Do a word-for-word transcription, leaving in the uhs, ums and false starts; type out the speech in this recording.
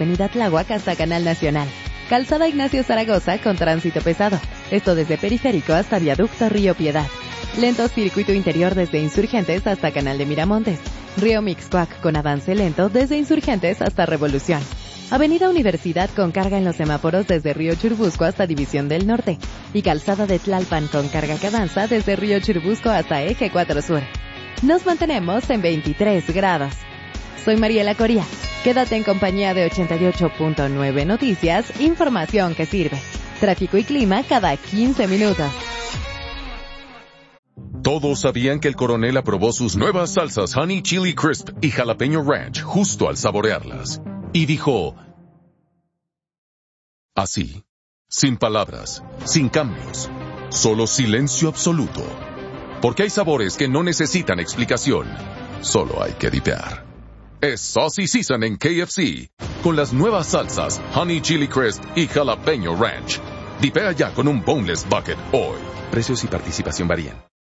Avenida Tláhuac hasta Canal Nacional. Calzada Ignacio Zaragoza con tránsito pesado. Esto desde Periférico hasta Viaducto Río Piedad. Lento circuito interior desde Insurgentes hasta Canal de Miramontes. Río Mixcoac con avance lento desde Insurgentes hasta Revolución. Avenida Universidad con carga en los semáforos desde Río Churbusco hasta División del Norte. Y Calzada de Tlalpan con carga que avanza desde Río Churbusco hasta Eje cuatro Sur. Nos mantenemos en veintitrés grados. Soy Mariela Coria. Quédate en compañía de ochenta y ocho punto nueve Noticias, información que sirve. Tráfico y clima cada quince minutos. Todos sabían que el coronel aprobó sus nuevas salsas Honey Chili Crisp y Jalapeño Ranch justo al saborearlas. Y dijo, así, sin palabras, sin cambios, solo silencio absoluto. Porque hay sabores que no necesitan explicación, solo hay que dipear. Es Saucy Season en K F C, con las nuevas salsas Honey Chili Crisp y Jalapeño Ranch. Dipea ya con un Boneless Bucket hoy. Precios y participación varían.